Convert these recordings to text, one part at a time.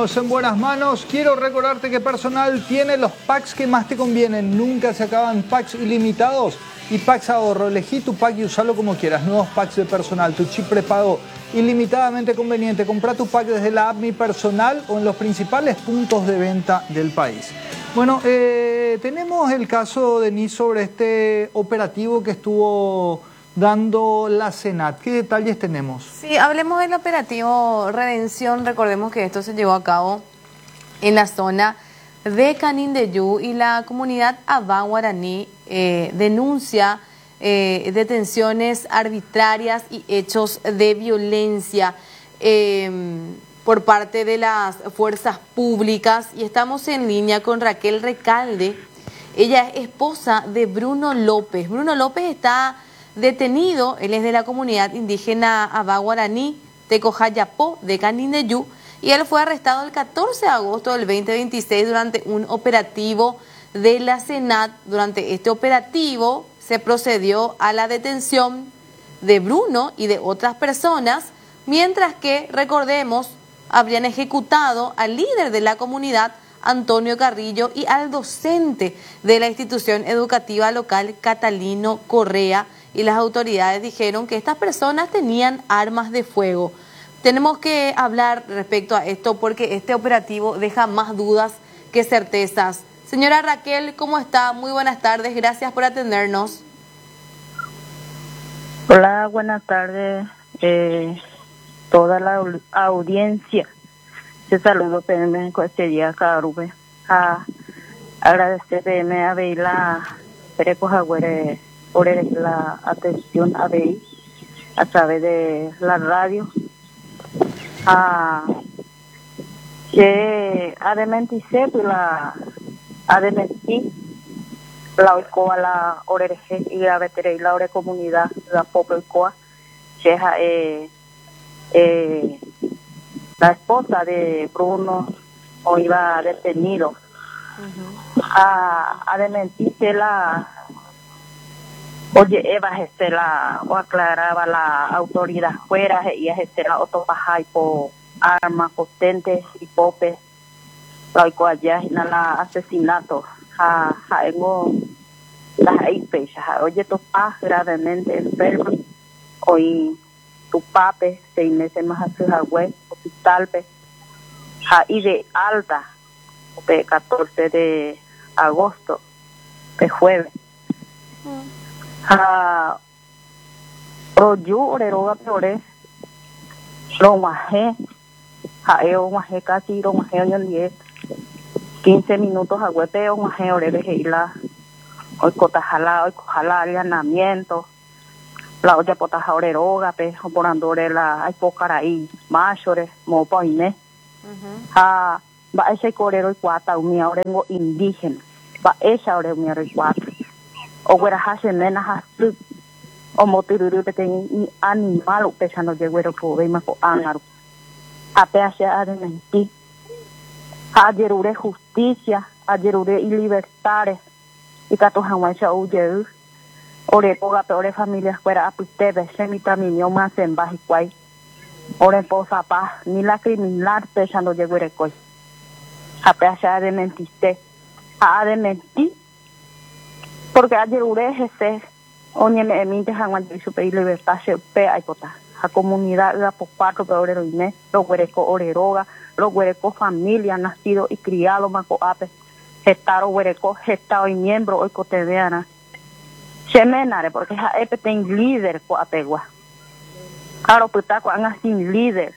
estamos en buenas manos. Quiero recordarte que Personal tiene los packs que más te convienen. Nunca se acaban, packs ilimitados y packs ahorro. Elegí tu pack y usalo como quieras. Nuevos packs de Personal, tu chip prepago ilimitadamente conveniente. Compra tu pack desde la app Mi Personal o en los principales puntos de venta del país. Bueno, tenemos el caso, Denise, sobre este operativo que estuvo dando la Senat. ¿Qué detalles tenemos? Sí, hablemos del operativo Redención. Recordemos que esto se llevó a cabo en la zona de Canindeyú y la comunidad Abá Guaraní denuncia detenciones arbitrarias y hechos de violencia por parte de las fuerzas públicas, y estamos en línea con Raquel Recalde. Ella es esposa de Bruno López. Bruno López está detenido, él es de la comunidad indígena Abá Guaraní, Tecojayapó, de Canindeyú, y él fue arrestado el 14 de agosto del 2026 durante un operativo de la Senat. Durante este operativo se procedió a la detención de Bruno y de otras personas, mientras que, recordemos, habrían ejecutado al líder de la comunidad, Antonio Carrillo, y al docente de la institución educativa local, Catalino Correa, y las autoridades dijeron que estas personas tenían armas de fuego. Tenemos que hablar respecto a esto porque este operativo deja más dudas que certezas. Señora Raquel, ¿cómo está? Muy buenas tardes, gracias por atendernos. Hola, buenas tardes, toda la audiencia. Te saludo, PM, con este día, Carube. Agradecer, PM, a ver la Perecojagüere por la atención a ver a través de la radio. Que adementice la adementi la oicoa la oreje y la vetere y la ore comunidad la poco oicoa cheja la esposa de Bruno o iba detenido. Adementice la oye, Eva la o aclaraba la autoridad fuera y la otopajay por armas potentes y popes la allá en la asesinato hemos las fecha oye tu paz gravemente enfermo hoy tu pape 6 meses más a su web hospital y de alta de 14 de agosto de jueves Royu oreroga peore romaje maje casi romaje en 15 minutos a huepeo maje oreje y la hoy cotajala hoy cojala allanamiento la olla potaja oreroga pe oporandore la hay pocaraí machore mo poine va ese corero y cuata un orengo indígena va esa ore mi ore cuata o güera hace nena hasu o motiruru pequeño animal pesando de güero por más por ángaro apease adementi ayerure justicia ayerure y libertades y cato jamaicha uye ore poga peore familias fuera apitebe semita miño más en bajicuay ore posa paz ni la criminal pesando de güero coy apease adementiste adementi porque ayer urejese oñe me emite janguan de su país libertad se pe hay pota a comunidad la por 4 peores ine los huereco oreroga los huereco familia nacido y criado maco ape gestaro huereco gestado y miembro hoy cotidiana se menare porque ja epe ten líder co apegua claro puta con sin líder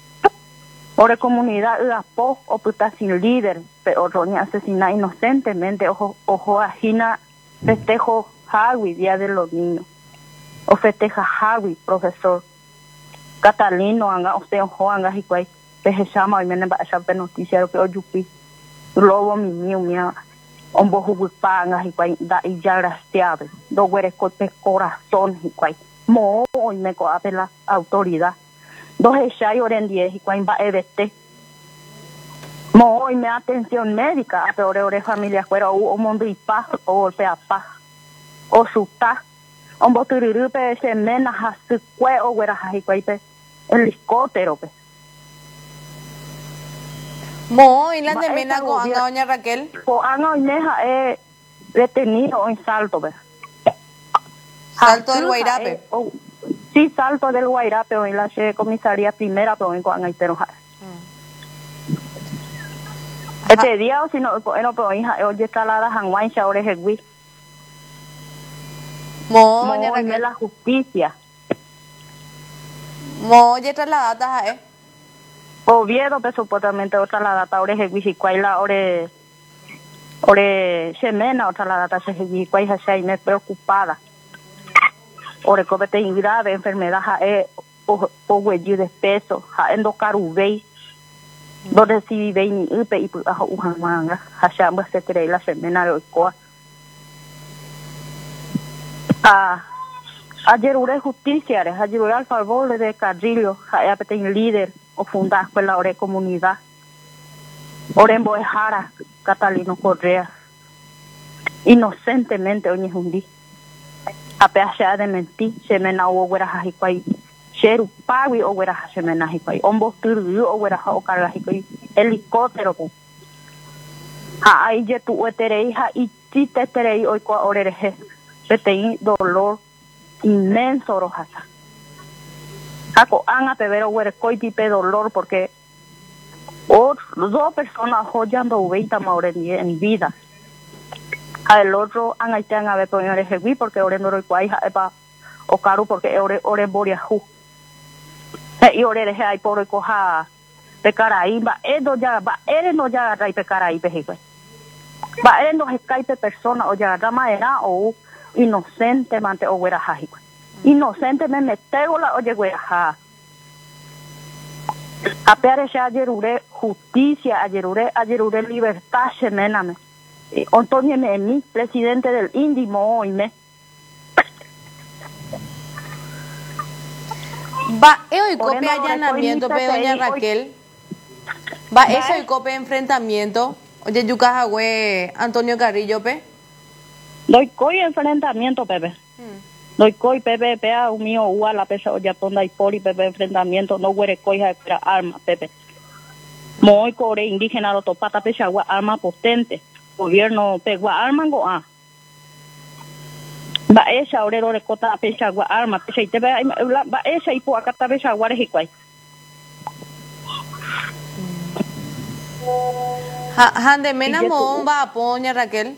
ore comunidad la po o puta sin líder pero roña asesina inocentemente ojo ajina festejo Hawi, Día de los Niños. O festeja Hawi, profesor. Catalino, anga, usted ojo, anga, hikway. Peje chama, y me nemba, esa noticia, que oyupi. Lobo, mi mío, mía. Ombo, huipa, anga, hikway. Da, y ya graciable. Do, güeres, corte, corazón, hikway. Mo, y me coape la autoridad. Do, hechay, orendie, hikway, va, ebete. Mo, y me atención médica, a peor familia fuera, o mundo y paz, o golpea paz. O suta, un botururu pe se mena hasu kue o güera hajikway pe el helicóptero pe. Mo, y la de mena con anga doña Raquel. Con anga meja es detenido en Salto, ¿ves? Salto del Guairape. Sí, Salto del Guairape, en la comisaría primera, pero en Juan Aitero. Este día, o si no, pero hija, oye, está la Hanguay, Shaore Hegui. Mo, doña Raquel. La justicia. Mo, oye, trasladata, Oviedo, pues supuestamente otra la data, ore Hegui, Cuaila, ore Semena, otra la data, se Hegui, Cuaila, me preocupada. Ore copete grave, enfermedad, o huello de peso, endo carubei. Donde si ve ni upe y pues a uhamanga, hashamba se cree la semana de coa. Ayer ure justicia, ayer ure al favor de Carrillo, ya peten líder o fundar con la ore comunidad. Ore en Boejara, Catalino Correa. Inocentemente oñe jundi. A peacha de mentir, se me na o guera jajiquai. Cheru pawi o guera se me na jiquai. Ombo turu o guera o carga jiquai. Helicóptero po. Ahí je tu eterei ha y ti te terei hoy co orereje. Petei dolor inmenso rojasa. Ako anga pevero guere coiti pe dolor porque dos personas joyando uveita maure en vida. El otro anga itean a ver por orejewi porque ore no roiquai ha epa o caro porque ore boriaju. Y orereje hay por coja pecarai va edo ya va ere no ya rai pecarai pejique. Va ere no escaipe persona o ya rama era o inocente mante o guera jajique. Inocente me metego la oye guera ja. Apeare se ayerure justicia, ayerure libertad semename. Antonio Memi, presidente del Indimo hoy me. Va, hoy copia allanamiento, doña Raquel. Va, eso y copia enfrentamiento. Oye, Yucajagüe, Antonio Carrillo, pe. Doy coi enfrentamiento, Pepe. Doy coi, Pepe, pea, un mío, ua, la pesa, oye, tonda y poli, Pepe, enfrentamiento, no huere coija, era arma, Pepe. Muy core indígena, lo topata, pesa, agua, arma potente. Gobierno, pegua, arma, go, va esa orero de cota pesa agua arma pesa y te va esa y po acá ta pesa agua rejiquai hande mena mo va poña Raquel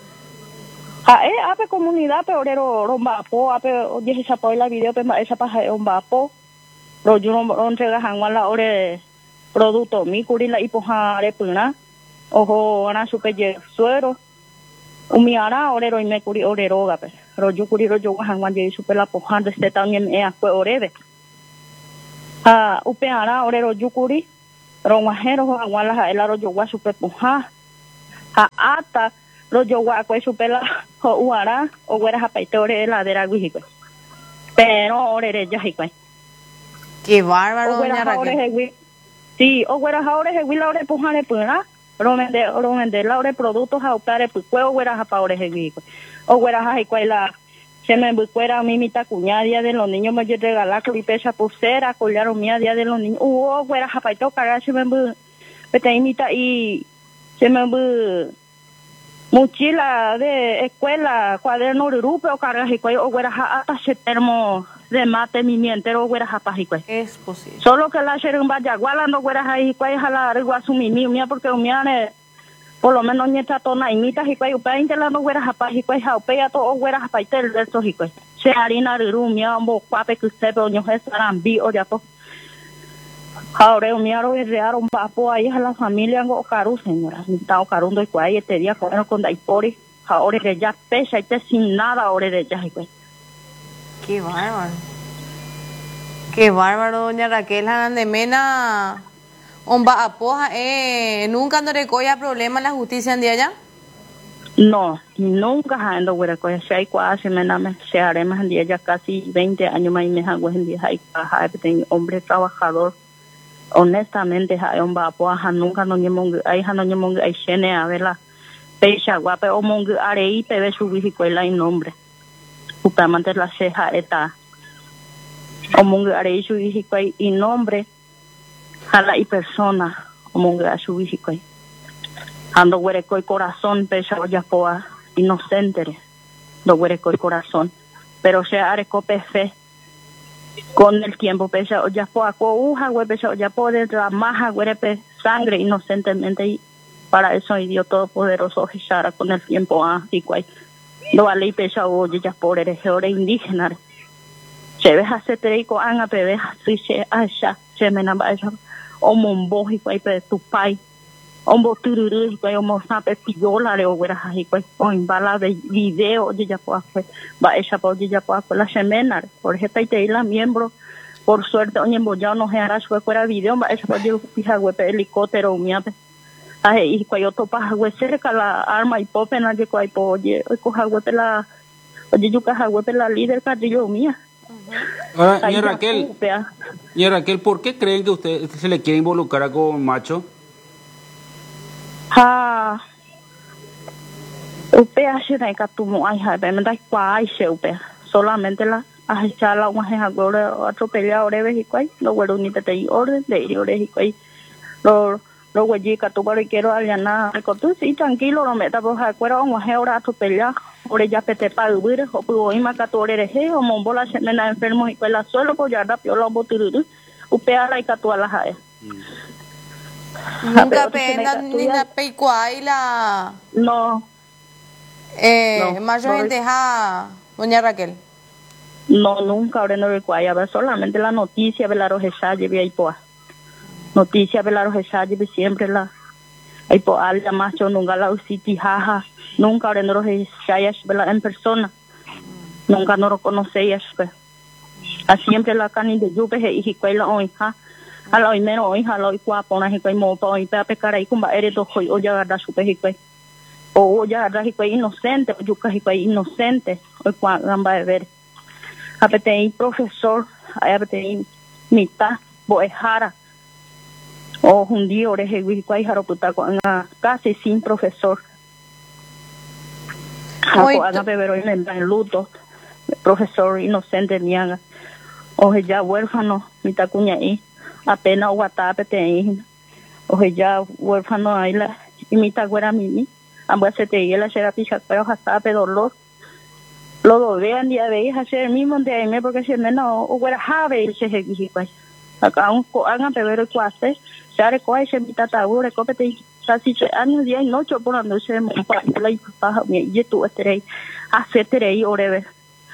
ape comunidad pe orero romba po ape oye esa po la video pe esa paja romba po ro yo no entrega hangwa la ore producto mi curila y poja re puna ojo ana supe suero umiara orero y me curi orero gape rojo curi rojo hangwan je super la pohan de este también fue orebe upeara orero yukuri ronguajero hangwan la el rojo wa super poha ata rojo wa ko super la ho uara o guera japaite ore la de la guijico pero orere ya hiquai qué bárbaro doña Raquel sí o guera ahora je la ore pohan de puna romende la ore productos a optare pues cueo guera japa ore je o guera la se me bucuera a mí mitad cuñada día de los niños me regalar clipesa pulsera collar mía día de los niños guera japa y toca se me peteimita y se me mochila de escuela cuaderno de grupo o carga y o guera hasta se termo de mate mi mientero guera japa y es posible solo que la sherumba ya gualando guera ahí cuál jala regua su mía porque mía por lo menos ni esta tona imita y cuál upea intelando guera japa y cuál jaupea todo guera japa y tel de estos y cuál se harina de rumia un cuape que usted pero no estarán bi o ya to ahora mía ro rear un papo ahí a la familia go caru señora está o carundo y cuál este día con daipori ahora que ya pesa y te sin nada ahora de ya y cuál qué bárbaro. Qué bárbaro, doña Raquel de Mena. Omba apoja, nunca no recoya problema la justicia en día allá. No, nunca ando güera coya se hay cuasi me se haremos en día ya casi 20 años más y me hago en día hay hombre trabajador. Honestamente hay omba apoja nunca no nyemong hay shene a verla. Pecha guape o mong arei pebe subir y en nombre. Justamente la ceja eta o mungu arei su y nombre jala y persona como que ayubi ando huereco y corazón pesa ya poa inocente do huereco y corazón pero se areco fe con el tiempo pesa ya poa coja hue pesa ya poder la maja huerepe sangre inocentemente y para eso y Dios todopoderoso Jeshara con el tiempo así cual do vale pesa oye ya por eres indígena se ve hace treico anga pebe así se asha se me namba esa o mombo y cual pe tu pai ombo tururu y cual omo sabe piola le huera y cual o en bala de video de ya poa fue va esa po ya poa la semana por esta y la miembro por suerte oye ya no se hará fue fuera video va esa po yo fija web helicóptero miape ay y cual yo topa web cerca la arma y pope na de cual po oye coja web la oye yo caja web la líder cadillo mía. Ahora, señora Raquel, ¿por qué creen que usted se le quiere involucrar con Macho? Upea se da catumo ay ha me da cuai se upea solamente la ajala una gente agora atropellar oreves y cuai lo güero ni te y orden de oreves y cuai lo güey catu para quiero allana con tú sí tranquilo no me tapo acuerdo un ahora atropellar ore ya pete pa ubir o pudo ima catu oreves o mombola se me da enfermo y cuela solo por ya da piola botururu upea la catu a la jae. Nunca pena ni la peicuay la no más gente ja doña Raquel no nunca ahora no recuaya ver solamente la noticia de la rojecha lleve ahí poa noticia de la rojecha lleve siempre la ahí poa la macho nunca la usiti jaja nunca ahora no rojecha ya en persona nunca no lo conocía a siempre la cani de yupe y cuela hoy ja a lo menos hoy a lo cuapo na hikwai mo pa hoy pa pecar ahí con ere do hoy o ya da super hikwai o ya da hikwai inocente o yuka hikwai inocente o kwa gamba de ver apetei profesor apetei mita boejara o un día ore hikwai haro puta con casi sin profesor hoy haga beber hoy en luto profesor inocente niaga o ya huérfano mita cuña ahí apenas WhatsApp te o ya huérfano ahí la imita güera mimi ambas se te y la será picha pero WhatsApp dolor lo vean día veis hacer mismo de ahí porque si no o güera have se se pues acá un hagan pero cuase ya coa se mita tabure copete casi años día y noche por donde se me la paja y tú estaré hacer terei oreve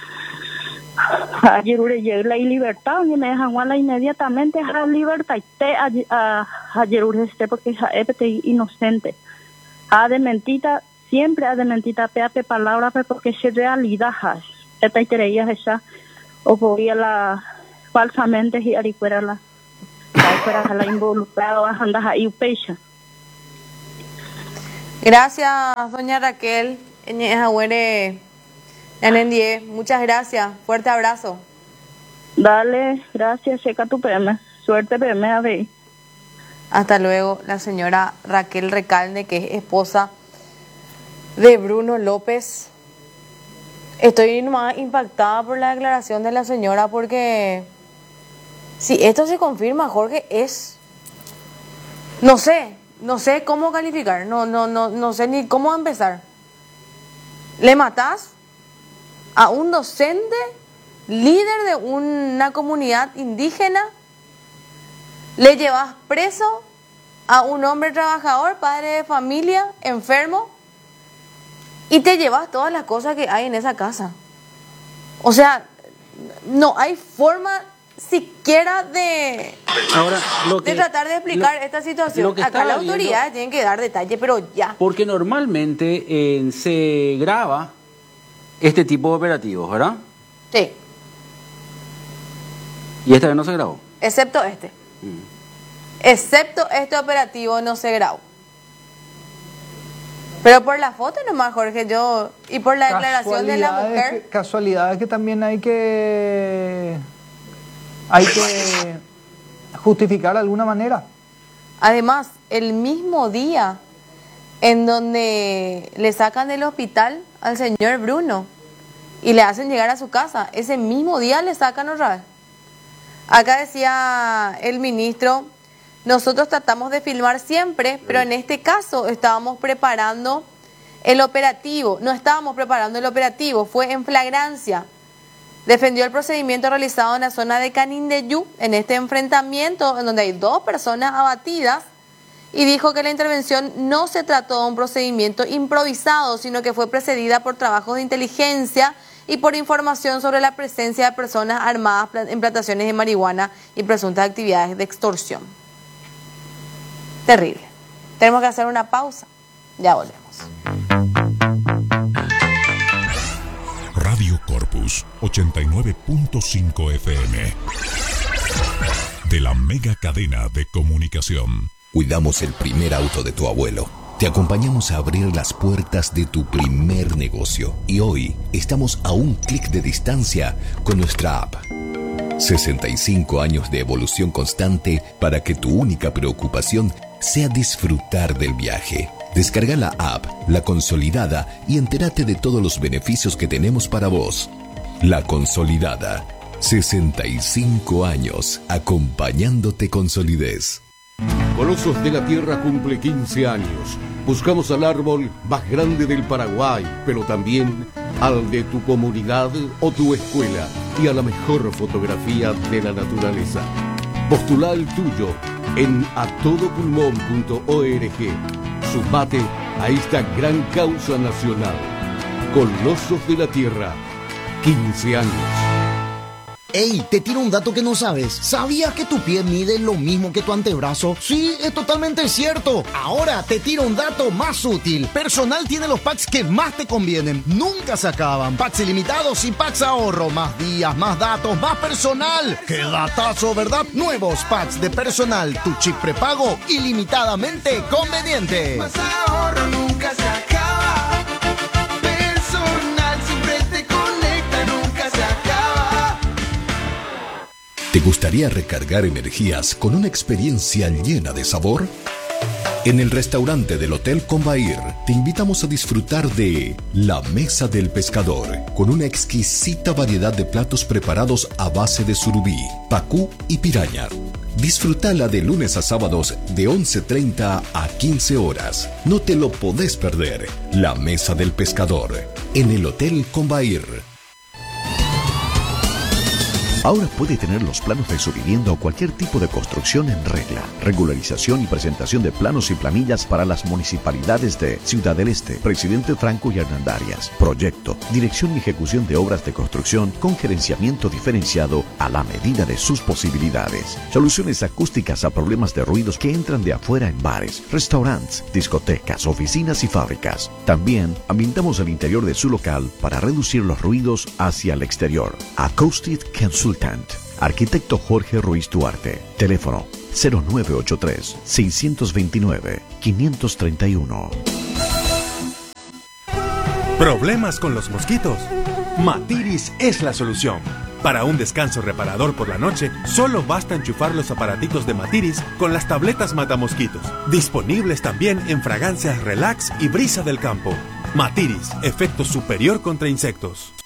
ayer uré la libertad y me dejan la inmediatamente a libertad te ayer uré porque es inocente ha de mentita siempre ha de mentita peate palabra porque es realidad esta teoría esa o podía la falsamente y arifuera la involucrada anda ahí pecha. Gracias doña Raquel muchas gracias, fuerte abrazo. Dale, gracias, checa tu PM, suerte PM a ver. Hasta luego, la señora Raquel Recalde, que es esposa de Bruno López. Estoy más impactada por la declaración de la señora porque si esto se confirma, Jorge, es no sé cómo calificar, no sé ni cómo empezar. ¿Le matás a un docente, líder de una comunidad indígena? ¿Le llevas preso a un hombre trabajador, padre de familia, enfermo? Y te llevas todas las cosas que hay en esa casa. O sea, no hay forma siquiera de tratar de explicar esta situación. Acá las autoridades tienen que dar detalle, pero ya. Porque normalmente se graba este tipo de operativos, ¿verdad? Sí. ¿Y esta vez no se grabó? Excepto este. Excepto este operativo no se grabó. Pero por la foto nomás, Jorge, y por la declaración de la mujer. Casualidad que también hay que justificar de alguna manera. Además, el mismo día en donde le sacan del hospital al señor Bruno y le hacen llegar a su casa, ese mismo día le sacan otra vez. Acá decía el ministro nosotros tratamos de filmar siempre, pero en este caso estábamos preparando el operativo. No estábamos preparando el operativo, fue en flagrancia. Defendió el procedimiento realizado en la zona de Canindeyú, en este enfrentamiento en donde hay 2 personas abatidas, y dijo que la intervención no se trató de un procedimiento improvisado, sino que fue precedida por trabajos de inteligencia y por información sobre la presencia de personas armadas en plantaciones de marihuana y presuntas actividades de extorsión. Terrible. Tenemos que hacer una pausa. Ya volvemos. Radio Corpus 89.5 FM. De la mega cadena de comunicación. Cuidamos el primer auto de tu abuelo. Te acompañamos a abrir las puertas de tu primer negocio. Y hoy estamos a un clic de distancia con nuestra app. 65 años de evolución constante para que tu única preocupación sea disfrutar del viaje. Descarga la app, La Consolidada, y entérate de todos los beneficios que tenemos para vos. La Consolidada. 65 años acompañándote con solidez. Colosos de la Tierra cumple 15 años. Buscamos al árbol más grande del Paraguay, pero también al de tu comunidad o tu escuela y a la mejor fotografía de la naturaleza. Postula el tuyo en atodopulmón.org. Sumate a esta gran causa nacional. Colosos de la Tierra, 15 años. Ey, te tiro un dato que no sabes. ¿Sabías que tu pie mide lo mismo que tu antebrazo? Sí, es totalmente cierto. Ahora te tiro un dato más útil. Personal tiene los packs que más te convienen. Nunca se acaban. Packs ilimitados y packs ahorro. Más días, más datos, más personal. ¡Qué datazo, ¿verdad? Nuevos packs de Personal. Tu chip prepago ilimitadamente conveniente. Más ahorro nunca se acaba. Personal siempre te conecta, nunca se acaba. ¿Te gustaría recargar energías con una experiencia llena de sabor? En el restaurante del Hotel Combair te invitamos a disfrutar de La Mesa del Pescador, con una exquisita variedad de platos preparados a base de surubí, pacú y piraña. Disfrútala de lunes a sábados de 11:30 a 15 horas. No te lo podés perder. La Mesa del Pescador, en el Hotel Combair. Ahora puede tener los planos de su vivienda o cualquier tipo de construcción en regla. Regularización y presentación de planos y planillas para las municipalidades de Ciudad del Este, Presidente Franco y Hernandarias. Proyecto, dirección y ejecución de obras de construcción con gerenciamiento diferenciado a la medida de sus posibilidades. Soluciones acústicas a problemas de ruidos que entran de afuera en bares, restaurantes, discotecas, oficinas y fábricas. También ambientamos el interior de su local para reducir los ruidos hacia el exterior. Acoustic Consultant. Arquitecto Jorge Ruiz Duarte. Teléfono 0983-629-531. ¿Problemas con los mosquitos? Matiris es la solución. Para un descanso reparador por la noche, solo basta enchufar los aparatitos de Matiris con las tabletas matamosquitos. Disponibles también en fragancias Relax y Brisa del Campo. Matiris, efecto superior contra insectos.